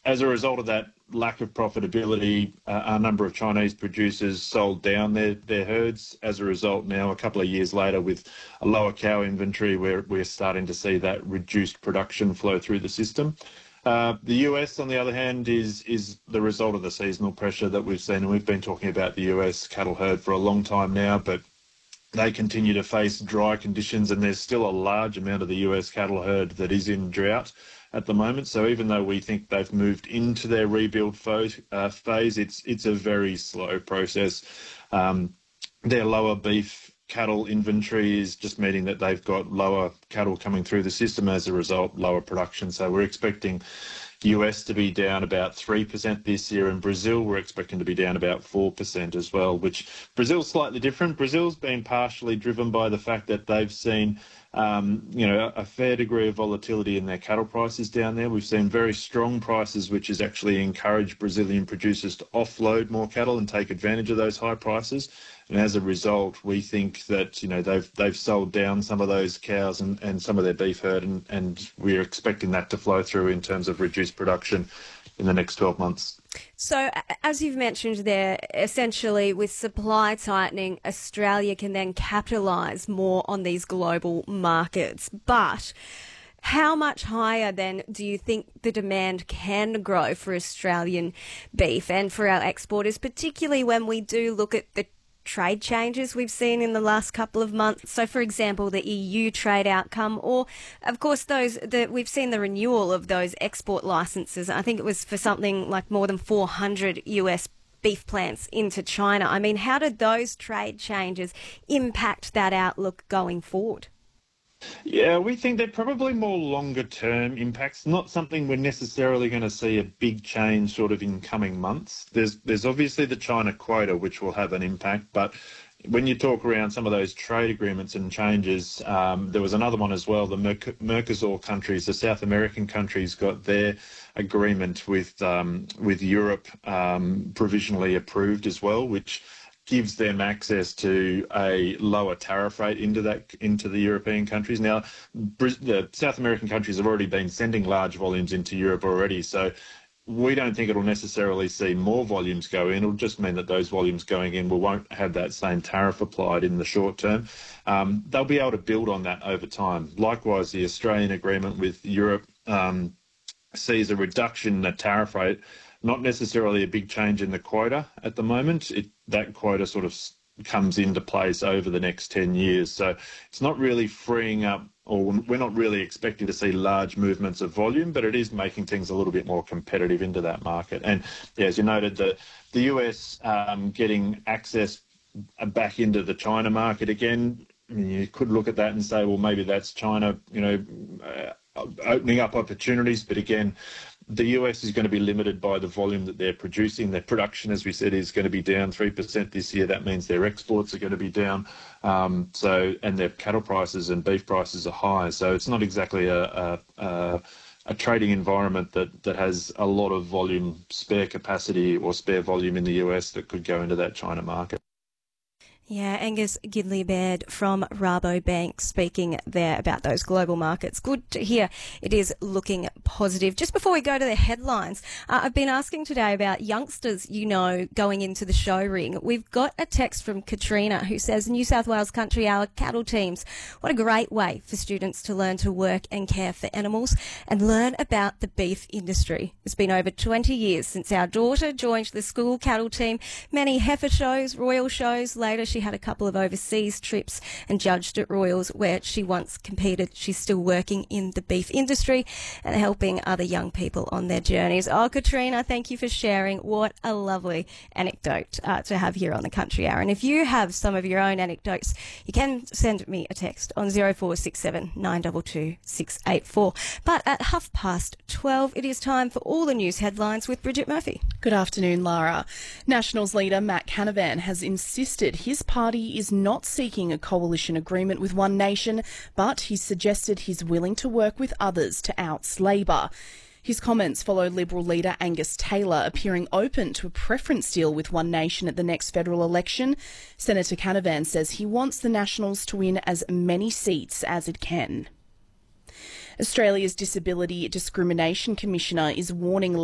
as a result of that lack of profitability, a number of Chinese producers sold down their herds. As a result, now a couple of years later, with a lower cow inventory, we're starting to see that reduced production flow through the system. The US, on the other hand, is the result of the seasonal pressure that we've seen, and we've been talking about the US cattle herd for a long time now, but they continue to face dry conditions, and there's still a large amount of the US cattle herd that is in drought at the moment. So even though we think they've moved into their rebuild phase, it's a very slow process. Their lower beef cattle inventory is just meaning that they've got lower cattle coming through the system, as a result, lower production. So we're expecting US to be down about 3% this year, and Brazil we're expecting to be down about 4% as well, which Brazil's slightly different. Brazil's been partially driven by the fact that they've seen a fair degree of volatility in their cattle prices down there. We've seen very strong prices, which has actually encouraged Brazilian producers to offload more cattle and take advantage of those high prices. And as a result, we think that they've sold down some of those cows and some of their beef herd, and we're expecting that to flow through in terms of reduced production in the next 12 months. So, as you've mentioned there, essentially with supply tightening, Australia can then capitalise more on these global markets. But how much higher then do you think the demand can grow for Australian beef and for our exporters, particularly when we do look at the trade changes we've seen in the last couple of months? So, for example, the EU trade outcome, or, of course, we've seen the renewal of those export licenses. I think it was for something like more than 400 US beef plants into China. I mean, how did those trade changes impact that outlook going forward? Yeah, we think they're probably more longer-term impacts, not something we're necessarily going to see a big change sort of in coming months. There's obviously the China quota, which will have an impact, but when you talk around some of those trade agreements and changes, there was another one as well. The Mercosur countries, the South American countries, got their agreement with Europe provisionally approved as well, which gives them access to a lower tariff rate into the European countries. Now, the South American countries have already been sending large volumes into Europe already, so we don't think it'll necessarily see more volumes go in. It'll just mean that those volumes going in won't have that same tariff applied in the short term. They'll be able to build on that over time. Likewise, the Australian agreement with Europe sees a reduction in the tariff rate, not necessarily a big change in the quota at the moment. That quota sort of comes into place over the next 10 years. So it's not really freeing up, or we're not really expecting to see large movements of volume, but it is making things a little bit more competitive into that market. And yeah, as you noted, the US getting access back into the China market again, I mean, you could look at that and say, well, maybe that's China, opening up opportunities. But again, the US is going to be limited by the volume that they're producing. Their production, as we said, is going to be down 3% this year. That means their exports are going to be down. And their cattle prices and beef prices are high. So it's not exactly a trading environment that has a lot of volume, spare capacity or spare volume in the US that could go into that China market. Yeah, Angus Gidley-Baird from Rabobank speaking there about those global markets. Good to hear it is looking positive. Just before we go to the headlines, I've been asking today about youngsters, going into the show ring. We've got a text from Katrina who says, New South Wales Country Hour cattle teams. What a great way for students to learn to work and care for animals and learn about the beef industry. It's been over 20 years since our daughter joined the school cattle team. Many heifer shows, royal shows. Later, she had a couple of overseas trips and judged at Royals where she once competed. She's still working in the beef industry and helping other young people on their journeys. Oh, Katrina, thank you for sharing. What a lovely anecdote to have here on the Country Hour. And if you have some of your own anecdotes, you can send me a text on 0467 922 684. But at 12:30, it is time for all the news headlines with Bridget Murphy. Good afternoon, Lara. Nationals leader Matt Canavan has insisted his party is not seeking a coalition agreement with One Nation, but he's suggested he's willing to work with others to oust Labor. His comments follow Liberal leader Angus Taylor appearing open to a preference deal with One Nation at the next federal election. Senator Canavan says he wants the Nationals to win as many seats as it can. Australia's Disability Discrimination Commissioner is warning